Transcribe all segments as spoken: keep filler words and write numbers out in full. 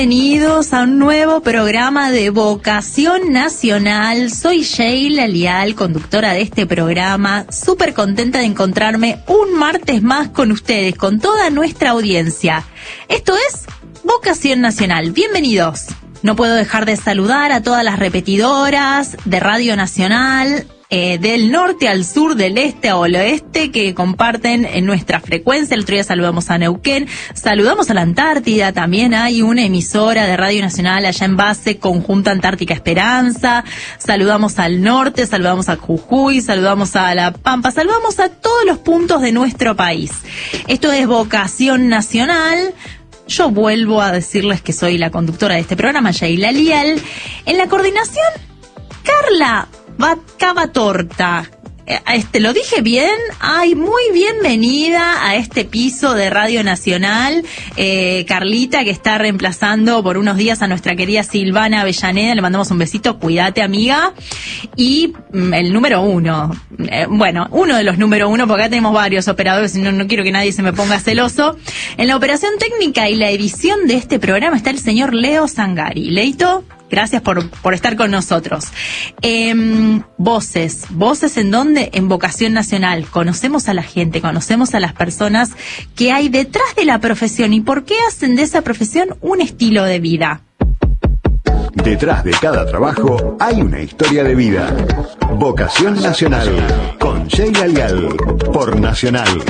Bienvenidos a un nuevo programa de Vocación Nacional. Soy Sheila Lial, conductora de este programa. Súper contenta de encontrarme un martes más con ustedes, con toda nuestra audiencia. Esto es Vocación Nacional. Bienvenidos. No puedo dejar de saludar a todas las repetidoras de Radio Nacional, eh, del norte al sur, del este al oeste, que comparten en nuestra frecuencia. El otro día saludamos a Neuquén, saludamos a la Antártida, también hay una emisora de Radio Nacional allá en base, Conjunta Antártica Esperanza. Saludamos al norte, saludamos a Jujuy, saludamos a La Pampa, saludamos a todos los puntos de nuestro país. Esto es Vocación Nacional. Yo vuelvo a decirles que soy la conductora de este programa, Sheila Lial. En la coordinación, Carla Cavatorta. Este, ¿lo dije bien? Ay, muy bienvenida a este piso de Radio Nacional. Eh, Carlita, que está reemplazando por unos días a nuestra querida Silvana Avellaneda. Le mandamos un besito. Cuídate, amiga. Y mm, el número uno. Eh, bueno, uno de los número uno, porque acá tenemos varios operadores y no, no quiero que nadie se me ponga celoso. En la operación técnica y la edición de este programa está el señor Leo Zangari. Leito, gracias por, por estar con nosotros. Eh, voces, voces en donde, en Vocación Nacional, conocemos a la gente, conocemos a las personas que hay detrás de la profesión y por qué hacen de esa profesión un estilo de vida. Detrás de cada trabajo hay una historia de vida. Vocación Nacional, con Sheila Lial, por Nacional.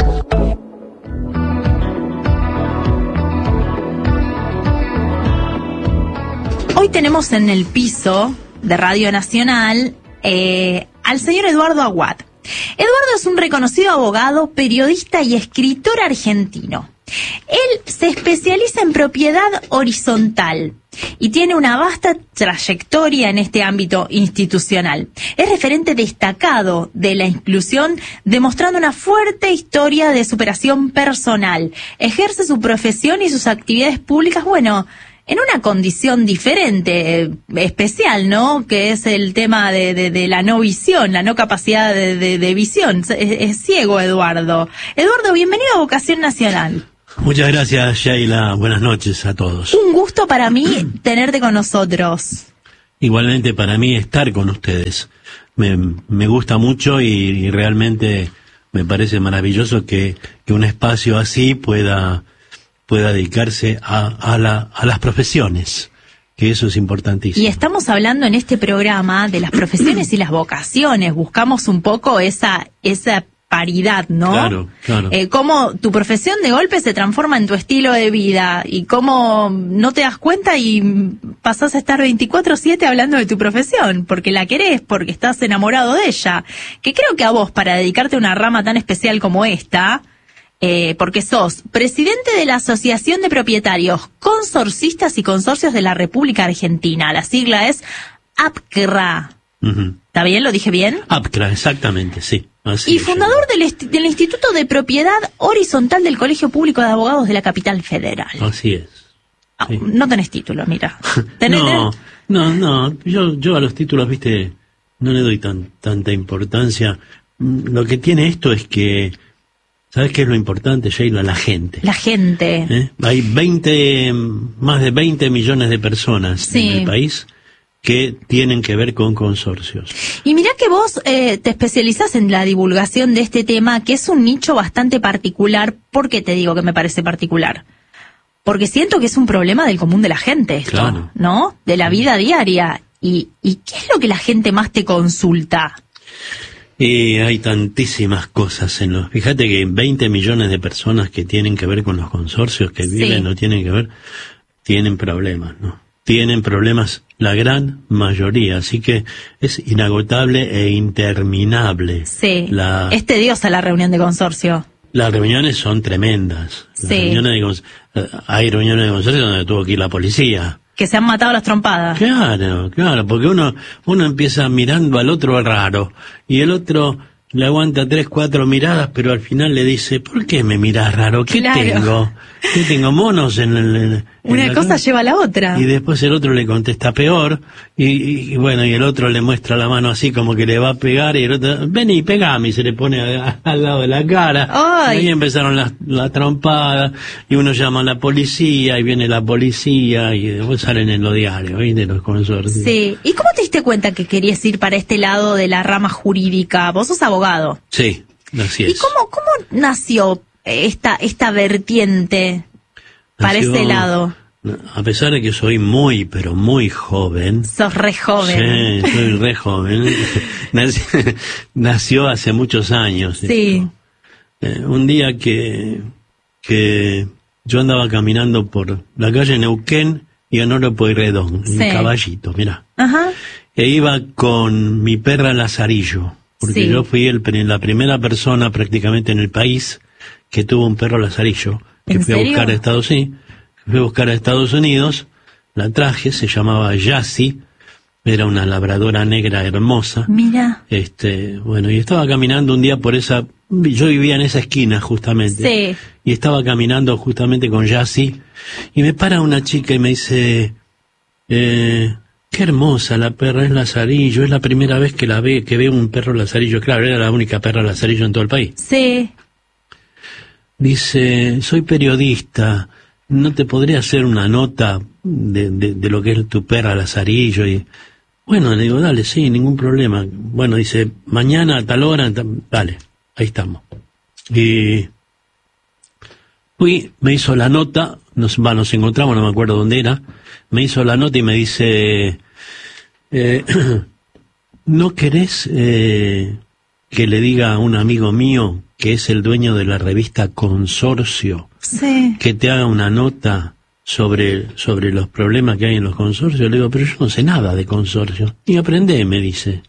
Hoy tenemos en el piso de Radio Nacional eh, al señor Eduardo Aguad. Eduardo es un reconocido abogado, periodista y escritor argentino. Él se especializa en propiedad horizontal y tiene una vasta trayectoria en este ámbito institucional. Es referente destacado de la inclusión, demostrando una fuerte historia de superación personal. Ejerce su profesión y sus actividades públicas, bueno, en una condición diferente, eh, especial, ¿no? Que es el tema de, de, de la no visión, la no capacidad de, de, de visión. Es, es ciego, Eduardo. Eduardo, bienvenido a Vocación Nacional. Muchas gracias, Sheila. Buenas noches a todos. Un gusto para mí tenerte con nosotros. Igualmente para mí estar con ustedes. Me, me gusta mucho y, y realmente me parece maravilloso que, que un espacio así pueda... pueda dedicarse a, a, la, a las profesiones, que eso es importantísimo. Y estamos hablando en este programa de las profesiones y las vocaciones, buscamos un poco esa esa paridad, ¿no? Claro, claro. Eh, cómo tu profesión de golpe se transforma en tu estilo de vida y cómo no te das cuenta y pasás a estar veinticuatro siete hablando de tu profesión, porque la querés, porque estás enamorado de ella. Que creo que a vos, para dedicarte a una rama tan especial como esta... Eh, porque sos presidente de la Asociación de Propietarios, Consorcistas y Consorcios de la República Argentina. La sigla es APCRA. Uh-huh. ¿Está bien? ¿Lo dije bien? APCRA, exactamente, sí. Así y es, fundador del, est- del Instituto de Propiedad Horizontal del Colegio Público de Abogados de la Capital Federal. Así es. Ah, sí. No tenés título, mira. ¿Tenés, no, tenés? no, no. Yo, yo a los títulos, viste, no le doy tan, tanta importancia. Lo que tiene esto es que... ¿Sabes qué es lo importante, Sheila? La gente. La gente. ¿Eh? Hay veinte, más de veinte millones de personas sí. en el país que tienen que ver con consorcios. Y mirá que vos eh, te especializás en la divulgación de este tema, que es un nicho bastante particular. ¿Por qué te digo que me parece particular? Porque siento que es un problema del común de la gente esto, claro. ¿no? De la vida diaria. ¿Y, y qué es lo que la gente más te consulta? Y hay tantísimas cosas en los... Fíjate que veinte millones de personas que tienen que ver con los consorcios, que viven sí. no tienen que ver, tienen problemas, ¿no? Tienen problemas la gran mayoría, así que es inagotable e interminable. Sí, la... es tediosa la reunión de consorcio. Las reuniones son tremendas. Las sí. reuniones de cons... Hay reuniones de consorcio donde tuvo que ir la policía. Que se han matado las trompadas. Claro, claro, porque uno uno empieza mirando al otro raro y el otro le aguanta tres, cuatro miradas, pero al final le dice, ¿por qué me mirás raro? ¿Qué Claro. tengo? ¿Qué tengo? Monos en el... en Una la cosa cara? lleva a la otra. Y después el otro le contesta peor, y, y, y bueno, y el otro le muestra la mano así como que le va a pegar, y el otro, vení, pegame, y se le pone a- a- al lado de la cara. Ay. Y ahí empezaron las la trompadas, y uno llama a la policía, y viene la policía, y después salen en los diarios, ¿viste? Los consorcios. Sí. ¿Y cómo te diste cuenta que querías ir para este lado de la rama jurídica? Vos sos abogado. Sí, así es. ¿Y cómo, cómo nació esta, esta vertiente para Nació- ese lado? A pesar de que soy muy, pero muy joven. Sos re joven. Sí, soy re joven. nació, nació hace muchos años. Sí. Eh, un día que, que yo andaba caminando por la calle Neuquén y Honoro Pueyrredón, en Sí. un caballito, mirá. Ajá. E iba con mi perra Lazarillo, porque Sí. yo fui el, pri- la primera persona prácticamente en el país que tuvo un perro Lazarillo, que ¿En fui serio? a buscar a Estados Unidos, fui a buscar a Estados Unidos, la traje, se llamaba Yassi, era una labradora negra hermosa. Mira. Este, bueno, y estaba caminando un día por esa, yo vivía en esa esquina justamente, Sí. y estaba caminando justamente con Yassi, y me para una chica y me dice, eh, qué hermosa la perra, es Lazarillo, es la primera vez que la ve, que veo un perro Lazarillo, claro, era la única perra Lazarillo en todo el país. Sí. Dice, soy periodista, ¿no te podría hacer una nota de, de, de lo que es tu perra Lazarillo? Y bueno, le digo, dale, sí, ningún problema. Bueno, dice, mañana a tal hora, ta- dale, ahí estamos. Y fui, me hizo la nota, nos, va, nos encontramos, no me acuerdo dónde era, me hizo la nota y me dice, eh, ¿no querés eh, que le diga a un amigo mío que es el dueño de la revista Consorcio, Sí. que te haga una nota sobre, sobre los problemas que hay en los consorcios? Le digo, pero yo no sé nada de consorcios. Y aprendé, me dice.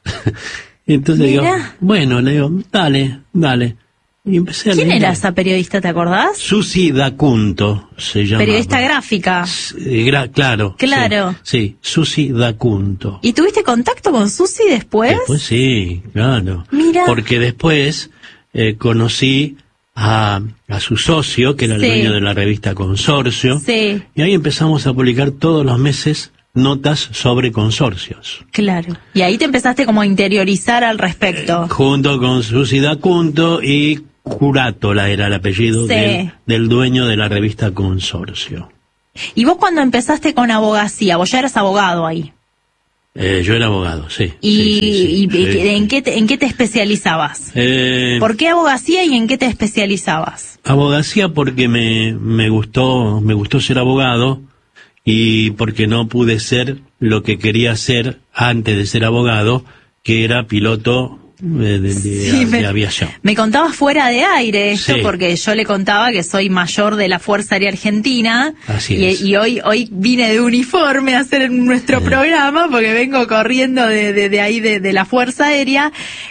Y entonces digo, Mira. bueno, le digo, dale, dale. Y empecé a ¿Quién leer. era esa periodista, te acordás? Susi Dacunto se llama. Periodista gráfica. Claro. Claro. Sí, sí, Susi Dacunto. ¿Y tuviste contacto con Susi después? Después sí, claro. Mira. Porque después eh, conocí a, a su socio, que era el Sí. dueño de la revista Consorcio, Sí, y ahí empezamos a publicar todos los meses notas sobre consorcios. claro. Y ahí te empezaste como a interiorizar al respecto. Junto con Susi Dacunto y Curátola era el apellido Sí. del, del dueño de la revista Consorcio. Y vos cuando empezaste con abogacía, vos ya eras abogado ahí. Eh, yo era abogado, sí. ¿Y, sí, sí, sí, y- sí, y sí. en qué te, en qué te especializabas? Eh, ¿Por qué abogacía y en qué te especializabas? Abogacía porque me, me gustó, me gustó ser abogado, y porque no pude ser lo que quería ser antes de ser abogado, que era piloto eh, de, de- Sí, de me- aviación. Me contabas fuera de aire esto, Sí. porque yo le contaba que soy mayor de la Fuerza Aérea Argentina. Así y, es. y hoy hoy vine de uniforme a hacer nuestro Sí. programa, porque vengo corriendo de, de, de ahí, de, de la Fuerza Aérea.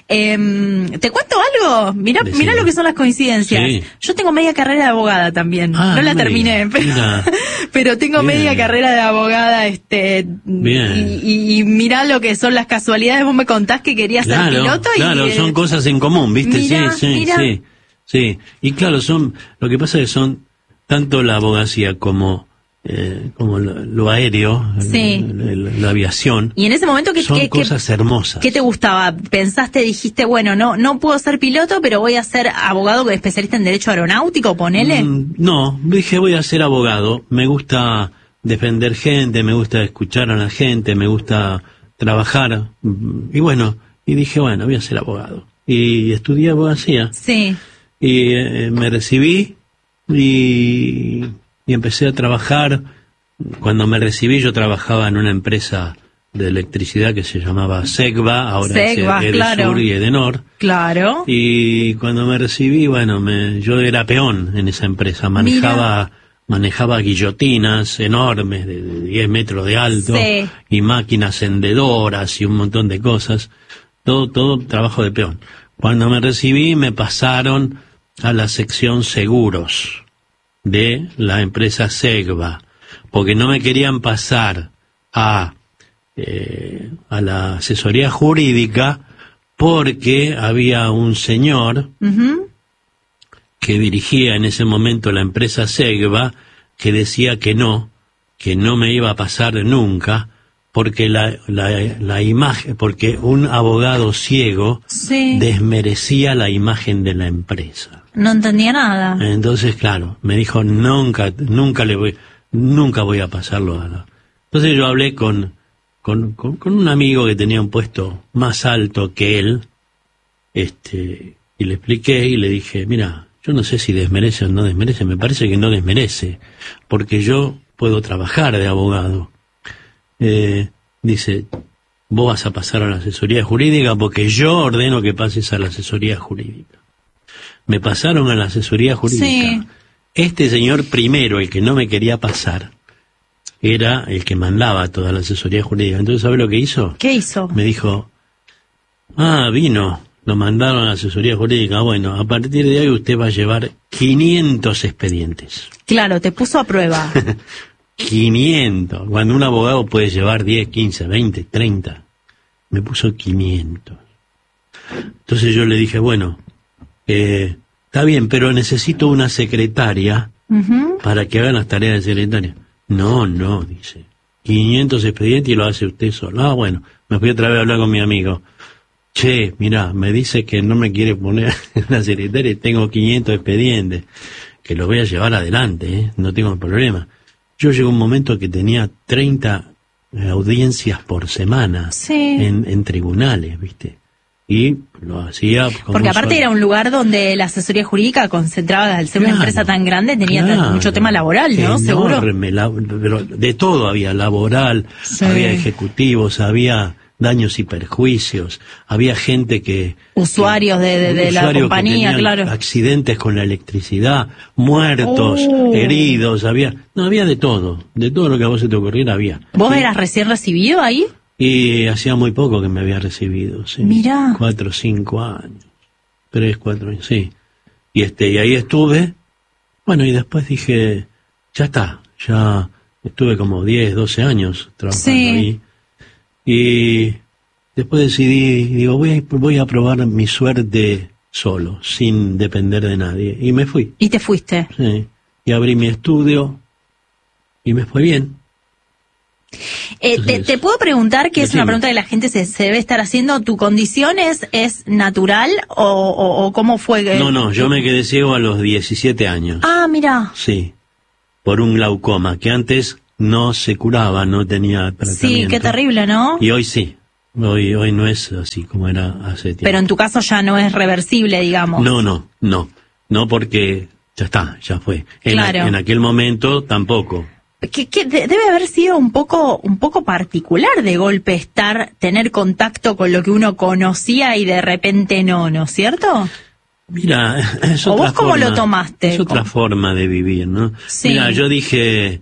Em, ¿Te cuento algo? Mirá, Decime. mirá lo que son las coincidencias. Sí. Yo tengo media carrera de abogada también. Ah, no la no me terminé, digas. pero, Mira. pero tengo Bien. media carrera de abogada. este Bien. Y, y, y mirá lo que son las casualidades. Vos me contás que querías ser Claro, piloto y... claro, eh, son cosas en común, ¿viste? Mirá, sí, sí, mirá. sí, sí. Y claro, son, lo que pasa es que son tanto la abogacía como, eh, como lo, lo aéreo, Sí. la, la- la aviación, Y en ese momento, ¿qué, son qué- qué- cosas hermosas. qué te gustaba? ¿Pensaste, dijiste, bueno, no no puedo ser piloto, pero voy a ser abogado especialista en derecho aeronáutico, ponele? Mm, no, dije voy a ser abogado, me gusta defender gente, me gusta escuchar a la gente, me gusta trabajar, mm, y bueno, y dije bueno, voy a ser abogado. Y estudié abogacía, Sí, y eh, me recibí, y, y empecé a trabajar. Cuando me recibí yo trabajaba en una empresa de electricidad que se llamaba Segva, ahora Segva, es claro. Edesur y Edenor. claro. Y cuando me recibí, bueno, me, yo era peón en esa empresa, manejaba manejaba guillotinas enormes de, de diez metros de alto, Sí. y máquinas hendedoras y un montón de cosas, todo todo trabajo de peón. Cuando me recibí me pasaron a la sección seguros de la empresa Segva, porque no me querían pasar a, eh, a la asesoría jurídica, porque había un señor uh-huh. que dirigía en ese momento la empresa Segva, que decía que no, que no me iba a pasar nunca, porque la, la, la imagen, porque un abogado ciego sí. desmerecía la imagen de la empresa. No entendía nada. Entonces, claro, me dijo, nunca, nunca le voy, nunca voy a pasarlo a la... Entonces yo hablé con, con, con, con un amigo que tenía un puesto más alto que él, este, y le expliqué y le dije, mira, yo no sé si desmerece o no desmerece, me parece que no desmerece, porque yo puedo trabajar de abogado. Eh, dice, vos vas a pasar a la asesoría jurídica porque yo ordeno que pases a la asesoría jurídica. Me pasaron a la asesoría jurídica. Sí. Este señor primero, el que no me quería pasar, era el que mandaba toda la asesoría jurídica. Entonces, ¿sabe lo que hizo? ¿Qué hizo? Me dijo, ah, vino, lo mandaron a la asesoría jurídica. Bueno, a partir de hoy usted va a llevar quinientos expedientes. Claro, te puso a prueba. quinientos, cuando un abogado puede llevar diez, quince, veinte, treinta, me puso quinientos. Entonces yo le dije, bueno, eh, está bien, pero necesito una secretaria uh-huh. para que haga las tareas de secretaria. No, no, dice, quinientos expedientes y lo hace usted solo. Ah, bueno, me fui otra vez a hablar con mi amigo. Che, mirá, me dice que no me quiere poner en la secretaria y tengo quinientos expedientes, que los voy a llevar adelante, ¿eh? No tengo problema. Yo llegó un momento que tenía treinta audiencias por semana sí. en, en tribunales, ¿viste? Y lo hacía... Como Porque aparte solo. Era un lugar donde la asesoría jurídica concentraba, al ser claro, una empresa tan grande, tenía claro, mucho tema laboral, ¿no? Seguro. La, pero de todo había, laboral, sí. había ejecutivos, había daños y perjuicios, había gente que... Usuarios que, de, de, de la compañía, claro. Accidentes con la electricidad, muertos, uh. heridos, había... No, había de todo, de todo lo que a vos se te ocurriera había. ¿Vos ¿sí? eras recién recibido ahí? Y hacía muy poco que me había recibido, sí. Mirá. Cuatro, cinco años. Tres, cuatro años, sí. Y este, y ahí estuve. Bueno, y después dije, ya está, ya estuve como diez, doce años trabajando sí. ahí. Y después decidí, digo, voy a, voy a probar mi suerte solo, sin depender de nadie. Y me fui. ¿Y te fuiste? Sí. Y abrí mi estudio y me fue bien. Eh, te, te puedo preguntar, que es una pregunta que la gente se, se debe estar haciendo, ¿tu condición es, es natural o, o, o cómo fue? Que... No, no, yo me quedé ciego a los diecisiete años. Ah, mira. Sí, por un glaucoma que antes no se curaba, no tenía tratamiento. Sí, qué terrible, ¿no? Y hoy sí, hoy hoy no es así como era hace tiempo. Pero en tu caso ya no es reversible, digamos. No, no, no, no porque ya está, ya fue. En, claro. a, en aquel momento tampoco. Que, que debe haber sido un poco un poco particular de golpe estar, tener contacto con lo que uno conocía y de repente no, ¿no es cierto? Mira, es ¿O otra vos cómo forma, lo tomaste? Es otra ¿Cómo? forma de vivir, ¿no? Sí. Mira, yo dije,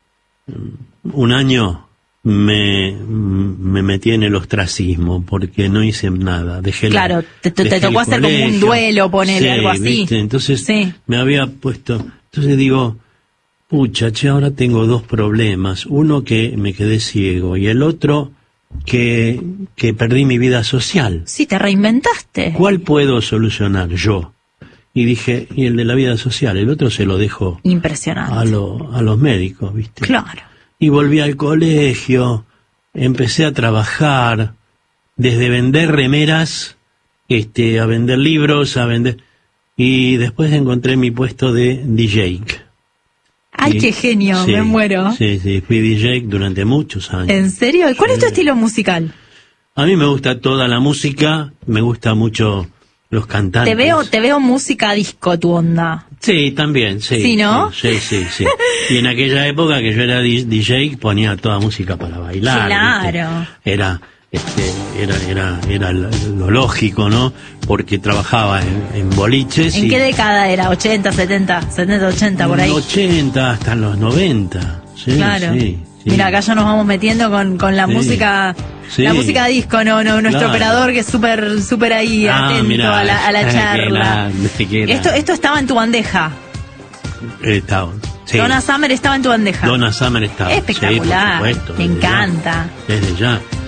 un año me, me metí en el ostracismo porque no hice nada, dejé Claro, la, te, te, te tocó hacer como un duelo, poner sí, algo así. ¿viste? Entonces sí. me había puesto, entonces digo... Pucha, che, ahora tengo dos problemas. Uno que me quedé ciego y el otro que, que perdí mi vida social. Sí, te reinventaste. ¿Cuál puedo solucionar yo? Y dije, y el de la vida social, el otro se lo dejo Impresionante. a, lo, a los médicos, ¿viste? Claro. Y volví al colegio, empecé a trabajar, desde vender remeras, este, a vender libros, a vender... Y después encontré mi puesto de D J. ¡Ay, sí, qué genio! Sí, me muero. Sí, sí, fui D J durante muchos años. ¿En serio? ¿Y cuál sí. es tu estilo musical? A mí me gusta toda la música, me gusta mucho los cantantes. Te veo, te veo música disco, tu onda. Sí, también, sí. ¿Sí, no? Sí, sí, sí. Y en aquella época que yo era D J ponía toda música para bailar. Claro. ¿viste? Era... Este, era era era lo lógico, ¿no? Porque trabajaba en, en boliches. ¿En y qué década era? ¿ochenta, setenta, setenta, ochenta, por ahí? ochenta hasta los noventa. Sí, claro. Sí, sí. Mira, acá ya nos vamos metiendo con, con la sí. música sí. la música disco, no, no nuestro claro. operador que es súper súper ahí ah, atento mirá, a la, a la charla. Qué grande, esto esto estaba en tu bandeja. Estaba. Sí. Donna Summer estaba en tu bandeja. Donna Summer estaba. Espectacular. Sí, por supuesto, me encanta. Ya, desde ya.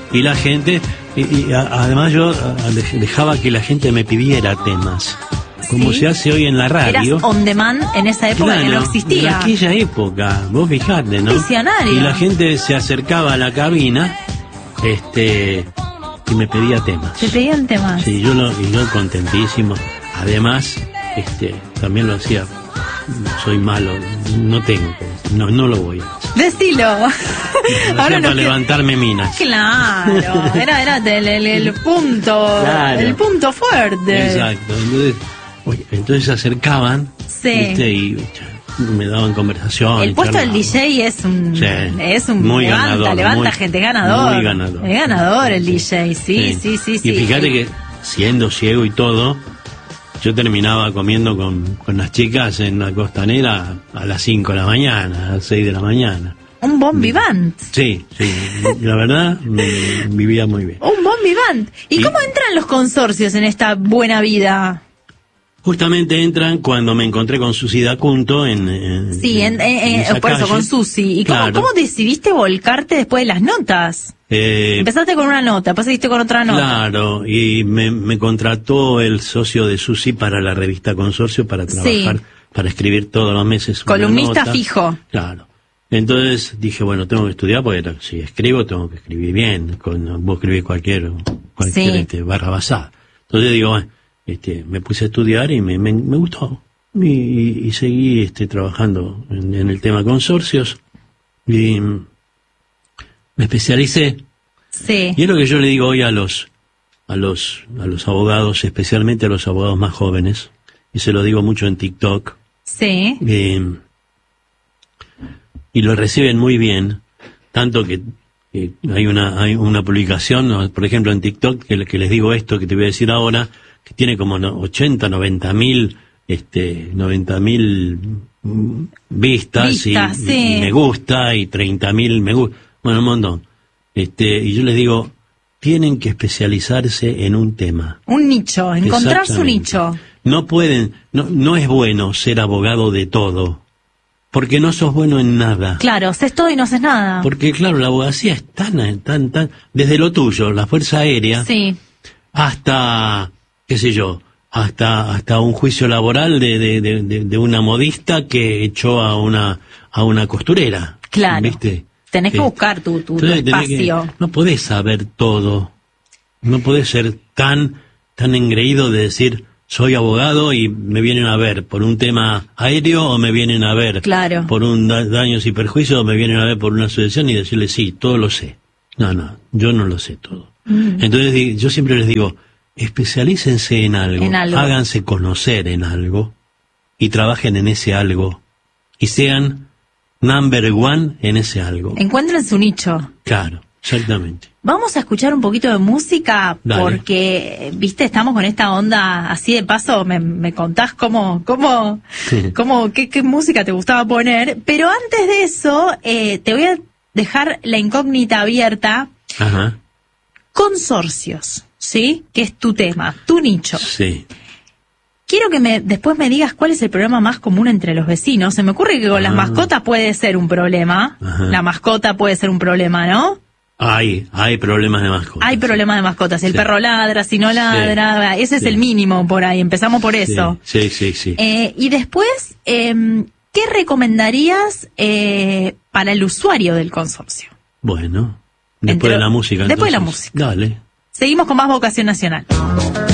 y la gente, y, y a, además yo a, dejaba que la gente me pidiera temas, como ¿sí? se hace hoy en la radio. Eras on demand en esa época, claro, que no existía. En aquella época, vos fijate, ¿no? Visionario. Y la gente se acercaba a la cabina, este, y me pedía temas. Te pedían temas. Sí, yo lo, y yo contentísimo. Además, este, también lo hacía. Soy malo, no tengo que, no, no lo voy a hacer. Decilo. Ahora no para levantarme minas. Claro, era, era el, el, el punto, claro. el punto fuerte. Exacto. Entonces, oye, entonces se acercaban, sí. ¿viste? Y me daban conversación. El puesto del D J es un, sí. es un muy levanta, ganador, levanta muy, gente, ganador. Muy ganador. Es ganador el sí. D J, sí, sí, sí, sí. sí y fíjate sí. que siendo ciego y todo, yo terminaba comiendo con, con las chicas en la costanera a las cinco de la mañana, a las seis de la mañana. Un bon vivant. Sí, sí, la verdad, me, vivía muy bien. Un bon vivant. ¿Y, ¿Y cómo entran los consorcios en esta buena vida? Justamente entran cuando me encontré con Susi D'Acunto en, en Sí, en, en, en, por eso, con Susi. ¿Y cómo, claro. cómo decidiste volcarte después de las notas? Eh, Empezaste con una nota, después seguiste con otra nota. Claro, y me, me contrató el socio de Susi para la revista Consorcio para trabajar, sí. para escribir todos los meses una columnista nota. Fijo. Claro. Entonces dije, bueno, tengo que estudiar porque si escribo tengo que escribir bien, con, vos escribís cualquier, cualquier sí. este, barra basada. Entonces digo, bueno, este, me puse a estudiar y me, me, me gustó. Y, y, y seguí este, trabajando en, en el tema consorcios. Y me especialicé. Sí. Y es lo que yo le digo hoy a los, a los, a los abogados, especialmente a los abogados más jóvenes, y se lo digo mucho en TikTok. Sí. Eh, y lo reciben muy bien, tanto que eh, hay una, hay una publicación, por ejemplo en TikTok, que, que les digo esto que te voy a decir ahora, que tiene como ochenta, noventa mil, este, noventa mil vistas, Vista, y, sí. y me gusta, y treinta mil me gusta, bueno, un montón. Este, y yo les digo, tienen que especializarse en un tema. Un nicho, encontrar su nicho. No pueden, no, no es bueno ser abogado de todo, porque no sos bueno en nada. Claro, haces todo y no haces nada. Porque claro, la abogacía es tan, tan, tan, desde lo tuyo, la Fuerza Aérea, sí. hasta, qué sé yo, hasta, hasta un juicio laboral de, de, de, de, de una modista que echó a una, a una costurera. Claro. ¿Viste? Tenés que buscar tu, tu, tu espacio. Que, no podés saber todo. No podés ser tan, tan engreído de decir, soy abogado y me vienen a ver por un tema aéreo o me vienen a ver claro. por un da daños y perjuicios o me vienen a ver por una asociación y decirle, sí, todo lo sé. No, no, yo no lo sé todo. Mm. Entonces yo siempre les digo, especialícense en algo, en algo, háganse conocer en algo y trabajen en ese algo y sean number one en ese algo. Encuentren su nicho. Claro, exactamente. Vamos a escuchar un poquito de música. Dale. Porque, viste, estamos con esta onda, así de paso me, me contás cómo, cómo, cómo qué, qué música te gustaba poner, pero antes de eso, eh, te voy a dejar la incógnita abierta. Ajá. Consorcios, ¿sí? Que es tu tema, tu nicho. Sí. Quiero que me después me digas cuál es el problema más común entre los vecinos. Se me ocurre que con ah. las mascotas puede ser un problema. Ajá. La mascota puede ser un problema, ¿no? Hay, hay problemas de mascotas. Hay problemas de mascotas. Si el sí. perro ladra, si no ladra, sí. ese es sí. el mínimo por ahí. Empezamos por eso. Sí, sí, sí. sí. Eh, y después, eh, ¿qué recomendarías eh, para el usuario del consorcio? Bueno, después Entre, de la música. Después entonces, de la música. Dale. Seguimos con más Vocación Nacional.